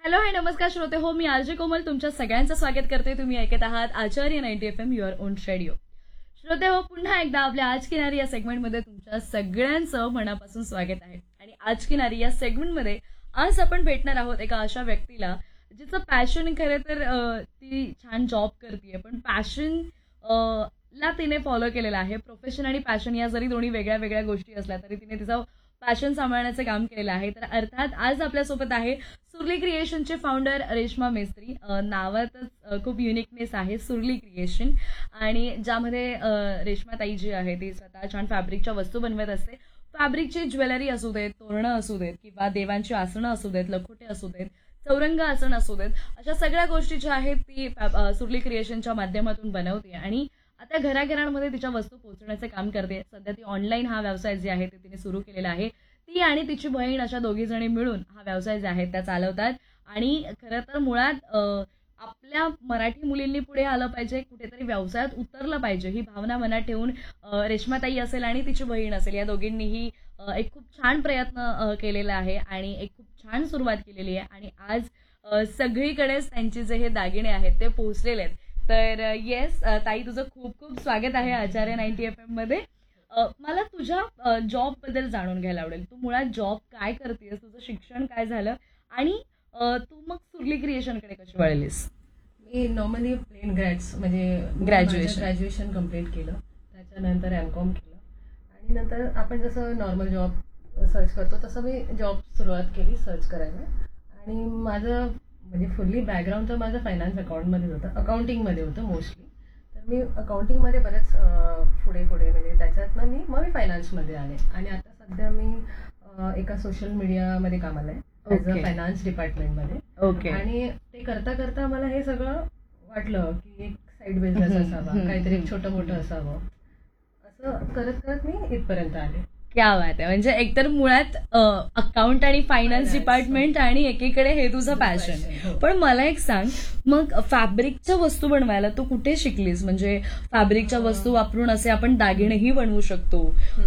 Hello hi नमस्कार श्रोते हो, मी आरजे कोमल तुमच्या सगळ्यांचं स्वागत करते. तुम्ही ऐकत आहात आचार्य 90 FM युअर ओन रेडिओ. श्रोते हो, पुन्हा एकदा आपल्या आज की नारी या सेगमेंटमध्ये तुमच्या सगळ्यांचं मनापासून स्वागत आहे. आणि आज की नारी या सेगमेंटमध्ये आज आपण भेटणार आहोत एका अशा व्यक्तीला जिचं पॅशन खरं तर ती छान जॉब करते, पण पॅशन ला तिने फॉलो केलेला आहे. प्रोफेशन आणि पॅशन या जरी दोन्ही वेगळ्या वेगळ्या गोष्टी असल्या तरी तिने तिचं पॅशन सांभाळण्याचं काम केलेलं आहे. तर अर्थात आज आपल्यासोबत आहे सुरली क्रिएशनचे फाउंडर रेश्मा मेस्त्री. नावातच खूप युनिकनेस आहे सुरली क्रिएशन, आणि ज्यामध्ये रेश्माताई जी आहे ती स्वतः छान फॅब्रिकच्या वस्तू बनवत असते. फॅब्रिकची ज्वेलरी असू देत, तोरणं असू देत, किंवा देवांची आसनं असू देत, लखोटे असू देत, चौरंग आसन असू देत, अशा सगळ्या गोष्टी ज्या आहेत ती सुरली क्रिएशनच्या माध्यमातून बनवते. आणि आता घराघरांमध्ये तिच्या वस्तू पोहोचण्याचे काम करते. सध्या ती ऑनलाईन हा व्यवसाय जे आहे ते तिने सुरू केलेला आहे. ती आणि तिची बहीण अशा दोघी जणी मिळून हा व्यवसाय जे आहे त्या चालवतात. आणि खरं तर मुळात आपल्या मराठी मुलींनी पुढे आलं पाहिजे, कुठेतरी व्यवसायात उतरलं पाहिजे, ही भावना मनात ठेवून रेश्माताई असेल आणि तिची बहीण असेल या दोघींनीही एक खूप छान प्रयत्न केलेला आहे आणि एक खूप छान सुरुवात केलेली आहे. आणि आज सगळीकडेच त्यांचे जे हे दागिने आहेत ते पोहोचलेले आहेत. तर येस ताई, तुझं खूप खूप स्वागत आहे आचार्य 90 FM मध्ये. मला तुझ्या जॉब बद्दल जाणून घ्यायला आवडेल. तू मुळात जॉब काय करतेस, तुझं शिक्षण काय झालं, आणि तू मग सुरली क्रिएशनकडे कशी वळलीस? मी नॉर्मली प्लेन म्हणजे ग्रॅज्युएशन कम्प्लीट केलं, त्याच्यानंतर एमकॉम केलं, आणि नंतर आपण जसं नॉर्मल जॉब सर्च करतो तसं मी जॉब सुरुवात केली सर्च करायला. आणि माझं म्हणजे फुल्ली बॅकग्राऊंड तर माझं फायनान्स अकाउंटमध्येच होतं, अकाउंटिंगमध्ये होतं मोस्टली. तर मी अकाउंटिंगमध्ये बरेच पुढे म्हणजे त्याच्यातनं मी फायनान्समध्ये आले. आणि आता सध्या मी एका सोशल मीडियामध्ये कामाला आहे ॲज अ फायनान्स डिपार्टमेंटमध्ये. ओके. आणि ते करता करता मला हे सगळं वाटलं की एक साईड बिझनेस असावा, काहीतरी छोटं मोठं असावं. असं करत करत मी इथपर्यंत आले. क्या बात आहे. म्हणजे एकतर मुळात अकाउंट आणि फायनान्स डिपार्टमेंट आणि एकीकडे हे तुझं पॅशन. पण मला एक सांग, मग फॅब्रिकच्या वस्तू बनवायला तू कुठे शिकलीस? म्हणजे फॅब्रिकच्या वस्तू वापरून असे आपण दागिनेही बनवू शकतो,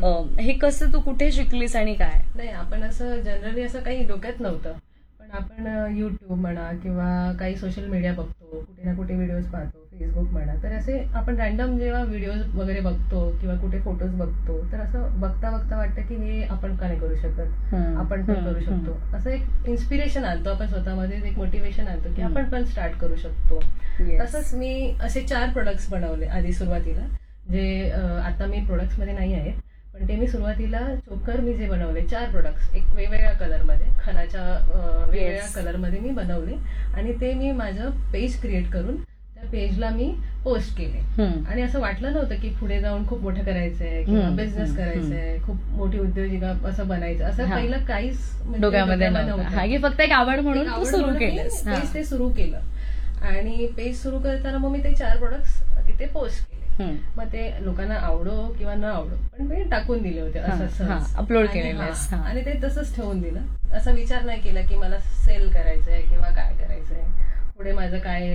हे कसं तू कुठे शिकलीस आणि काय? नाही, आपण असं जनरली असं काही डोक्यात नव्हतं, पण आपण युट्यूब म्हणा किंवा काही सोशल मीडिया बघतो, कुठे ना कुठे व्हिडिओज पाहतो, फेसबुक म्हणा, तर असे आपण रॅन्डम जेव्हा व्हिडिओज वगैरे बघतो किंवा कुठे फोटोज बघतो, तर असं बघता बघता वाटतं की हे आपण का नाही करू शकत, आपण पण करू शकतो. असं एक इन्स्पिरेशन आणतो आपण स्वतःमध्ये, एक मोटिवेशन आणतो की आपण पण स्टार्ट करू शकतो. तसंच मी असे 4 प्रोडक्ट्स बनवले आधी सुरुवातीला, जे आता मी प्रोडक्ट्समध्ये नाही आहेत, पण ते मी सुरुवातीला चोकर मी जे बनवले 4 प्रोडक्ट्स एक वेगवेगळ्या कलरमध्ये, खणाच्या वेगवेगळ्या कलरमध्ये मी बनवले. आणि ते मी माझं पेज क्रिएट करून त्या पेजला मी पोस्ट केले. आणि असं वाटलं नव्हतं की पुढे जाऊन खूप मोठं करायचंय किंवा बिझनेस करायचंय, खूप मोठी उद्योजिका असं बनायचं, असं पहिलं काहीच डोक्यामध्ये नव्हतं. फक्त एक आवड म्हणून सुरू केलं, पेज ते सुरू केलं. आणि पेज सुरू करताना मग मी ते 4 प्रोडक्ट्स तिथे पोस्ट केले. मग ते लोकांना आवडो किंवा न आवडो, पण मी टाकून दिले होते असं अपलोड केलेले. आणि ते तसंच ठेवून दिलं. असा विचार नाही केला की मला सेल करायचंय किंवा काय करायचंय, पुढे माझं काय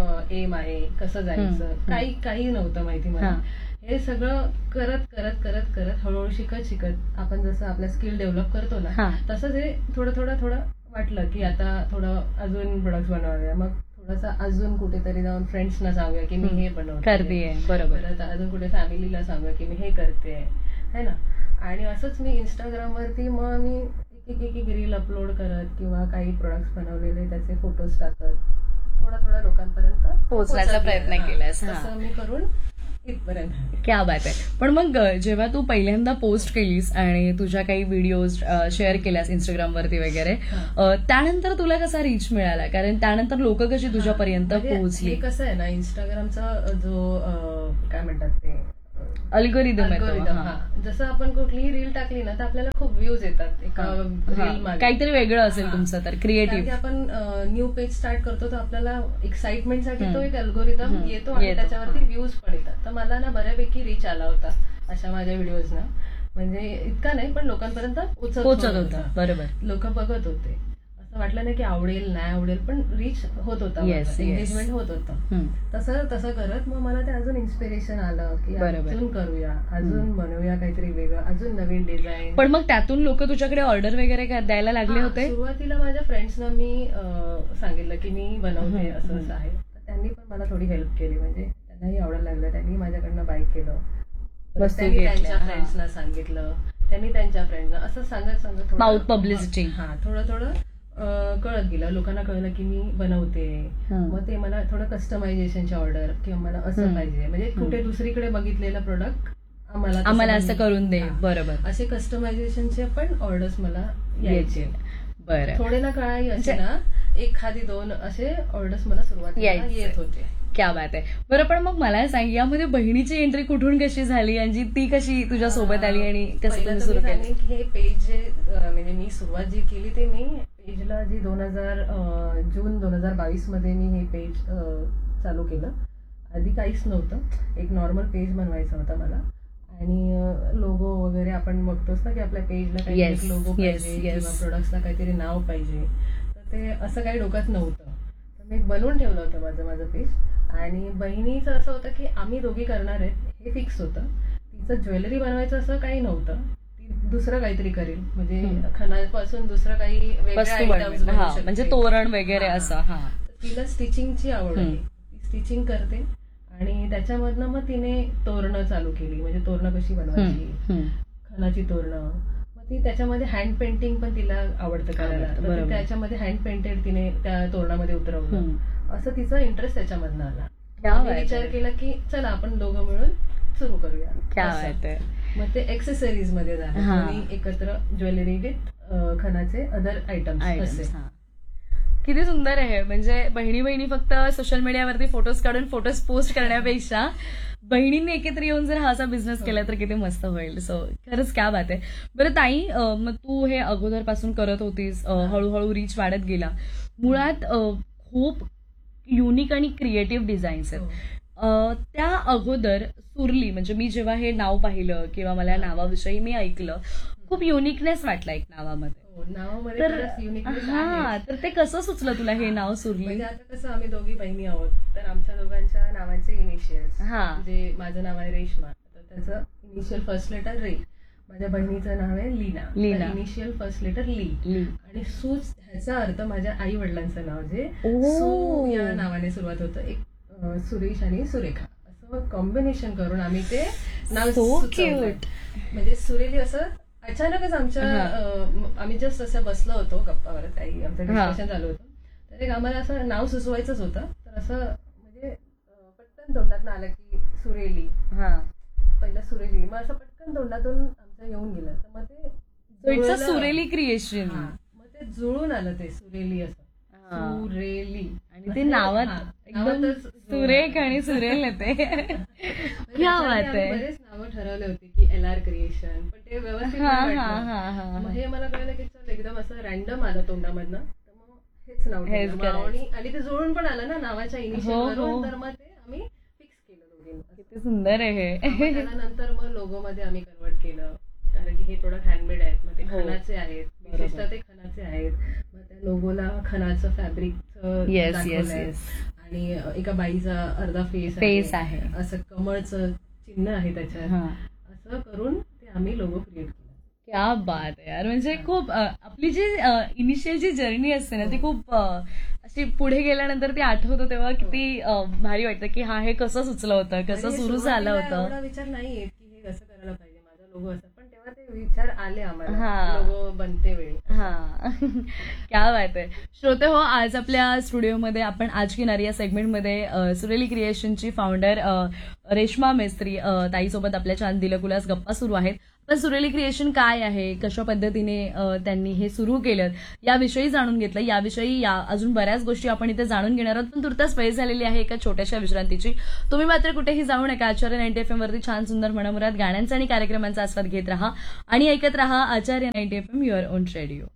एम आहे, कसं जायचं, काही नव्हतं माहिती मला. हे सगळं करत करत करत करत हळूहळू शिकत आपण जसं आपलं स्किल डेव्हलप करतो ना, तसंच हे थोडं वाटलं की आता थोडं अजून प्रोडक्ट्स बनवाव्या. मग थोडंसं अजून कुठेतरी जाऊन फ्रेंड्सना सांगूया की मी हे बनवते, बरोबर, अजून कुठे फॅमिलीला सांगूया की मी हे करते, है ना. आणि असंच मी इंस्टाग्रामवरती मग मी एक रील अपलोड करत किंवा काही प्रोडक्ट्स बनवलेले त्याचे फोटोज टाकत थोडा लोकांपर्यंत पोहोचण्याचा प्रयत्न केलास. असं मी करून इथपर्यंत. क्या बात आहे. पण मग जेव्हा तू पहिल्यांदा पोस्ट केलीस आणि तुझ्या काही व्हिडिओज शेअर केल्यास इंस्टाग्रामवरती वगैरे, त्यानंतर तुला कसा रीच मिळाला? कारण त्यानंतर लोक कशी तुझ्यापर्यंत पोहोचली? कसं आहे ना, इंस्टाग्रामचा जो काय म्हणतात ते अल्गोरिदम, जसं आपण कुठलीही रील टाकली ना तर आपल्याला खूप व्ह्यूज येतात एका रील मागे. काहीतरी वेगळं असेल तुमचं तर क्रिएटिव्ह. आपण न्यू पेज स्टार्ट करतो तर आपल्याला एक्साइटमेंटसाठी तो एक अल्गोरिदम येतो आणि त्याच्यावरती व्ह्यूज पण येतात. तर मला ना बऱ्यापैकी रीच आला होता अशा माझ्या व्हिडिओजना. म्हणजे इतका नाही, पण लोकांपर्यंत पोहोचत होता. बरोबर, लोक बघत होते. असं वाटलं नाही की आवडेल नाही आवडेल, पण रीच होत होता, Yes, yes. एंगेजमेंट होत होतं. हम्म. तसं करत मग मला ते अजून इन्स्पिरेशन आलं की बरोबर. अजून करूया, अजून बनवूया काहीतरी वेगळं, अजून नवीन डिझाईन. पण मग त्यातून लोक तुझ्याकडे ऑर्डर वगैरे द्यायला लागले होते? सुरुवातीला माझ्या फ्रेंड्सना मी सांगितलं की मी बनवते असं असं आहे, तर त्यांनी पण मला थोडी हेल्प केली, म्हणजे त्यांनाही आवडायला लागलं, त्यांनी माझ्याकडनं बाय केलं, वस्तू त्यांनी घेतल्या, त्यांच्या हा. फ्रेंड्सना सांगितलं, त्यांनी त्यांच्या फ्रेंड्सना, असं सांगत थोडं- Mouth publicity. हा थोडं कळत गेलं, लोकांना कळलं की मी बनवते. मग ते मला थोडं कस्टमायझेशनची ऑर्डर किंवा मला असं पाहिजे, म्हणजे कुठे दुसरीकडे बघितलेलं प्रोडक्ट आम्हाला असं करून दे. बरोबर. असे कस्टमायझेशनचे पण ऑर्डर्स मला यायचे. बरं. थोडे ना काळाही असे ना, एखादी 2 असे ऑर्डर्स मला सुरुवातीला यायचे. येत होते. क्या बात आहे. बरं, पण मग मला सांग, यामध्ये बहिणीची एंट्री कुठून कशी झाली आणि ती कशी तुझ्या सोबत आली आणि कसं पहिलं तुम्ही तर सुरू मी केलं? सांगेन की हे पेज जे म्हणजे मी सुरुवात जी केली ते मी पेजला जी जून 2022 मध्ये मी हे पेज चालू केलं. आधी काहीच नव्हतं, एक नॉर्मल पेज बनवायचा होता मला, आणि लोगो वगैरे आपण बघतोच ना की आपल्या पेजला काहीतरी लोगो पाहिजे किंवा प्रोडक्ट्सला काहीतरी नाव पाहिजे, तर ते असं काही डोक्यात नव्हतं. तर मी बनवून ठेवलं होतं माझं पेज. आणि बहिणीचं असं होतं की आम्ही दोघी करणार आहेत हे फिक्स होतं. तिचं ज्वेलरी बनवायचं असं काही नव्हतं, ती दुसरं काहीतरी करेल, म्हणजे खणापासून दुसरं काही वस्तू आयटम्स बनवून, म्हणजे तोरण वगैरे असं. हा, तिला स्टिचिंगची आवड आहे, ती स्टिचिंग करते, आणि त्याच्यामधनं मग तिने तोरणं चालू केली, म्हणजे तोरणं कशी बनवायची, खणाची तोरणं. मग ती त्याच्यामध्ये हँड पेंटिंग पण तिला आवडतं करायला, तर त्याच्यामध्ये हँड पेंटेड तिने त्या तोरणामध्ये उतरवलं. असं तिचा इंटरेस्ट त्याच्यामधनं आला. विचार केला की चला आपण दोघं मिळून सुरू करूया. मग ते एक्सेसरीज मध्ये झालं, एकत्र ज्वेलरी विथ खणाचे अदर आयटम्स असे. किती सुंदर आहे. म्हणजे बहिणी फक्त सोशल मीडियावरती फोटोज काढून फोटोज पोस्ट करण्यापेक्षा बहिणींनी एकत्र येऊन जर हा असा बिझनेस केला तर किती मस्त होईल. सो खरंच क्या बात आहे. बरं ताई, मग तू हे अगोदरपासून करत होतीस, हळूहळू रीच वाढत गेला. मुळात खूप युनिक आणि क्रिएटिव्ह डिझाईन्स आहेत. त्या अगोदर सुरली, म्हणजे मी जेव्हा हे नाव पाहिलं किंवा मला नावाविषयी मी ऐकलं, खूप युनिकनेस वाटला एक नावामध्ये. तर ते कसं सुचलं तुला हे नाव सुरली? म्हणजे आता कसं आम्ही दोघी बहिणी आहोत, तर आमच्या दोघांच्या नावाचे इनिशियल्स, म्हणजे माझं नाव आहे रेश्मा, तर त्याचं इनिशियल फर्स्ट लेटर रे. माझ्या बहिणीचं नाव आहे लीना, इनिशियल फर्स्ट लेटर ली. आणि सूज ह्याचा अर्थ माझ्या आई वडिलांचं नाव, जे सू या नावाने सुरुवात होतं, एक सुरेश आणि सुरेखा, असं कॉम्बिनेशन करून आम्ही ते नाव सुचवलं. म्हणजे सुरेली असं अचानकच आम्ही जस्ट असं बसलो होतो गप्पावर, काही आमचं डिस्कशन चालू होतं, तर एक आम्हाला असं नाव सुचवायचंच होतं. तर असं म्हणजे पटकन तोंडात आलं की सुरेली, पहिलं सुरेली, मग असं पटकन तोंडातून आमचं येऊन गेलं. तर मग ते सुरेली क्रिएशन, मग ते जुळून आलं ते सुरेली, असं सुरेली, आणि ते नावात एकदम सुरेख आणि सुरेल येते. क्या बात आहे. बरेच नावं ठरवले होते की LR क्रिएशन, पण ते व्यवस्थित मग हे मला कळलं की चल एकदम असं रॅन्डम आलं तोंडामधनं, तर मग हेच नाव ठेवलं. आणि ते जुळून पण आलं ना नावाच्या इनिशियल, तर मग ते आम्ही फिक्स केलं दोघींनी. किती सुंदर आहे. त्यानंतर मग लोगो मध्ये आम्ही कन्वर्ट केलं, कारण की हे प्रोडक्ट हँडमेड आहेत, मग ते खणाचे आहेत, विशेषतः ते खणाचे आहेत. मग त्या लोगोला खणाचं फॅब्रिक आणि एका बाईचा अर्धा फेस आहे, असं कमळचं चिन्ह आहे त्याच्यात, असं करून ते आम्ही लोगो क्रिएट केलं. क्या बात आहे यार. म्हणजे खूप आपली जी इनिशियल जी जर्नी असते ना, ती खूप अशी पुढे गेल्यानंतर ती आठवतो तेव्हा किती भारी वाटतं की हे कसं सुचलं होतं, कसं सुरू झालं होतं. एवढा विचार नाहीये की हे कसं करायला पाहिजे माझा लोगो असं, पण तेव्हा ते विचार आले आम्हाला लोगो बनते वेळी. क्या बात आहे. श्रोते हो, आज आपल्या स्टुडिओमध्ये आपण आज की नारी या सेगमेंटमध्ये सुरेली क्रिएशनची फाउंडर रेश्मा मेस्त्री ताईसोबत आपल्या छान दिलखुलास गप्पा सुरू आहेत. पण सुरेली क्रिएशन काय आहे, कशा पद्धतीने त्यांनी हे सुरू केलं याविषयी जाणून घेतलं. याविषयी अजून बऱ्याच गोष्टी आपण इथे जाणून घेणार आहोत, पण तुर्तास वेळ झालेली आहे एका छोट्याशा विश्रांतीची. तुम्ही मात्र कुठेही जाऊ नका. आचार्य 90 FM वरती छान सुंदर मनमुराद गाण्यांचा आणि कार्यक्रमांचा आस्वाद घेत राहा आणि ऐकत राहा आचार्य 90 FM युअर ओन रेडिओ.